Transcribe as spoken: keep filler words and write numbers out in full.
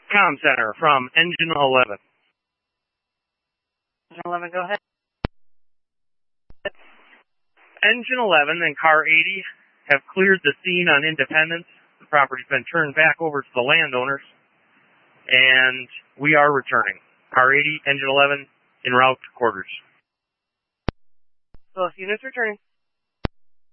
Com Center from Engine eleven. Engine eleven, go ahead. Engine eleven and Car eighty have cleared the scene on Independence. The property's been turned back over to the landowners, and we are returning. Car eighty, Engine eleven, en route to quarters. Both units returning.